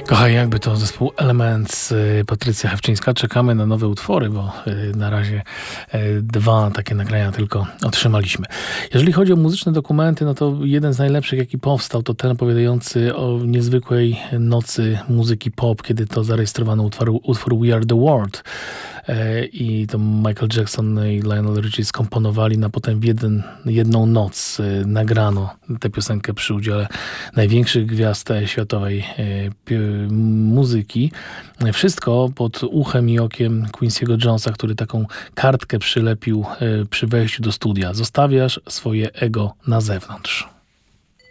Kochaj, jakby to zespół Elements, Patrycja Hewczyńska. Czekamy na nowe utwory, bo na razie dwa takie nagrania tylko otrzymaliśmy. Jeżeli chodzi o muzyczne dokumenty, no to jeden z najlepszych, jaki powstał, to ten opowiadający o niezwykłej nocy muzyki pop, kiedy to zarejestrowano utwór We Are The World. I to Michael Jackson i Lionel Richie skomponowali na potem w jedną noc nagrano tę piosenkę przy udziale największych gwiazd światowej muzyki. Wszystko pod uchem i okiem Quincy'ego Jonesa, który taką kartkę przylepił przy wejściu do studia. Zostawiasz swoje ego na zewnątrz.